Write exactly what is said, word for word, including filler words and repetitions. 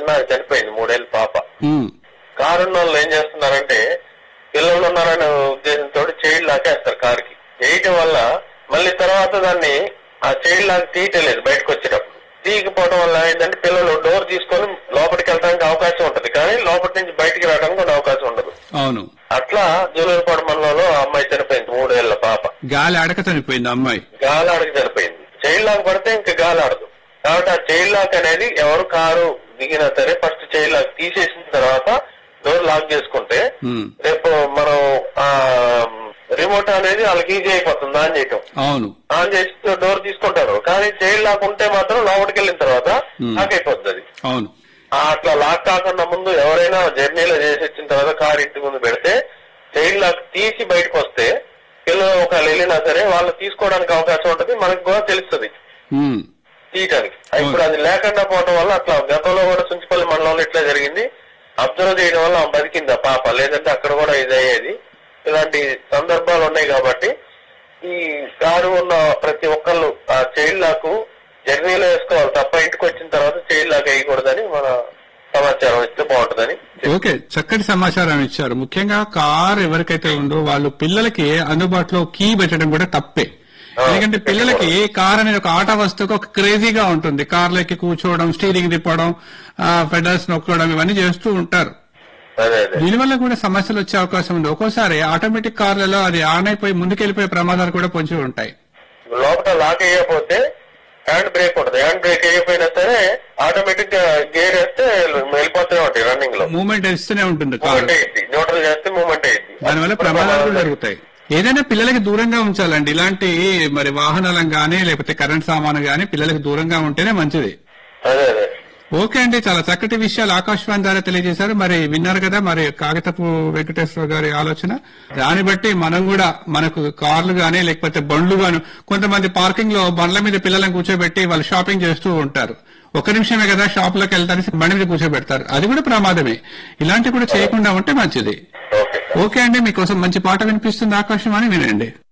చిన్న చనిపోయింది, మూడేళ్ళ పాప. ఉమ్, కారున్న వాళ్ళు ఏం చేస్తున్నారంటే పిల్లలు ఉన్నారనే ఉద్దేశంతో చైల్డ్ లాక్ వేస్తారు కారుకి. వేయటం వల్ల మళ్ళీ తర్వాత దాన్ని ఆ చైల్డ్ లాక్ తీయటలేదు బయటకు వచ్చేటప్పుడు. తీయకపోవడం వల్ల ఏంటంటే పిల్లలు డోర్ తీసుకొని లోపలికి వెళ్ళడానికి అవకాశం ఉంటది, కానీ లోపలి నుంచి బయటికి రావడానికి కూడా అవకాశం ఉండదు. అవును. అట్లా జూలూరుపాడు మండలంలో ఆ అమ్మాయి చనిపోయింది, మూడేళ్ల పాప. గాలి అడక చనిపోయింది అమ్మాయి. గాలి ఆడకి చనిపోయింది. చైల్డ్ లాక్ పడితే ఇంకా గాలి ఆడదు కాబట్టి ఆ చైల్డ్ లాక్ అనేది ఎవరు కారు దిగినా సరే ఫస్ట్ చైల్డ్ లాక్ తీసేసిన తర్వాత డోర్ లాక్ చేసుకుంటే ఉమ్, రేపు మనం ఆ రిమోట్ అనేది వాళ్ళకి ఈజీ అయిపోతుంది ఆన్ చేయటం. అవును. ఆన్ చేసి డోర్ తీసుకుంటారు, కానీ చైల్డ్ లాక్ ఉంటే మాత్రం లోపలికి వెళ్ళిన తర్వాత లాక్ అయిపోతుంది అది. అవును. ఆ అట్లా లాక్ కాకుండా ముందు ఎవరైనా జర్నీలో చేసి వచ్చిన తర్వాత కారు ఇంటి ముందు పెడితే చైల్డ్ లాక్ తీసి బయటకు వస్తే పిల్లలు ఒకవేళ వెళ్ళినా సరే వాళ్ళు తీసుకోవడానికి అవకాశం ఉంటది, మనకు కూడా తెలుస్తుంది ఉమ్, తీయటానికి. ఇప్పుడు అది లేకుండా పోవడం వల్ల అట్లా గతంలో కూడా సుంచిపల్లి మండలంలో ఇట్లా జరిగింది. అబ్జర్వ్ చేయడం వల్ల ఆమె బతికింది ఆ పాప, లేదంటే అక్కడ కూడా ఇది అయ్యేది. ఇలాంటి సందర్భాలు ఉన్నాయి కాబట్టి ఈ కారు ఉన్న ప్రతి ఒక్కళ్ళు ఆ చైల్డ్ లాక్ జర్నీలో వేసుకోవాలి తప్ప ఇంటికి వచ్చిన తర్వాత చైల్డ్ లాక్ వేయకూడదని మన సమాచారం ఇస్తే బాగుంటుందని. ఓకే, చక్కటి సమాచారం ఇచ్చారు. ముఖ్యంగా కార్ ఎవరికైతే ఉందో వాళ్ళు పిల్లలకి అందుబాటులో కీ పెట్టడం కూడా తప్పే. ఎందుకంటే పిల్లలకి కార్ అనేది ఒక ఆట వస్తువుకి ఒక క్రేజీగా ఉంటుంది. కార్లకి కూర్చోవడం, స్టీరింగ్ తిప్పడం, పెడల్స్ నొక్కడం ఇవన్నీ చేస్తూ ఉంటారు. అదే అదే దీనివల్ల కూడా సమస్యలు వచ్చే అవకాశం ఉంది. ఒక్కోసారి ఆటోమేటిక్ కార్లలో అది ఆన్ అయిపోయి ముందుకెళ్లిపోయే ప్రమాదాలు కూడా పొంచి ఉంటాయి. లోపల లాక్ వేయకపోతే హ్యాండ్ బ్రేక్ ఉంటుంది, హ్యాండ్ బ్రేక్ వేయకపోయినా సరే ఆటోమేటిక్ గా గేర్ వేస్తే వెళ్ళిపోతూనే ఉంటాయి రన్నింగ్ లో. మూవ్మెంట్ ఇస్తూనే ఉంటుంది కార్, మూమెంట్ అయ్యింది, న్యూట్రల్ చేస్తే మూమెంట్ అయ్యింది. దానివల్ల ప్రమాదాలు కూడా జరుగుతాయి. ఏదైనా పిల్లలకి దూరంగా ఉంచాలండి. ఇలాంటి మరి వాహనాలను గానీ లేకపోతే కరెంట్ సామాను గానీ పిల్లలకి దూరంగా ఉంటేనే మంచిది. అదే అదే ఓకే అండి, చాలా చక్కటి విషయాలు ఆకాశవాణి ద్వారా తెలియజేశారు. మరి విన్నారు కదా మరి కాగితపు వెంకటేశ్వర గారి ఆలోచన. దాన్ని బట్టి మనం కూడా మనకు కార్లు గానీ లేకపోతే బండ్లు గాను, కొంతమంది పార్కింగ్ లో బండ్ల మీద పిల్లలను కూర్చోబెట్టి వాళ్ళు షాపింగ్ చేస్తూ ఉంటారు. ఒక నిమిషమే కదా షాప్ లోకి వెళ్తారు, బండి మీద కూర్చోబెడతారు, అది కూడా ప్రమాదమే. ఇలాంటివి కూడా చేయకుండా ఉంటే మంచిది. ఓకే అండి, మీకోసం మంచి పాట వినిపిస్తుంది ఆకాశవాణి, వినండి.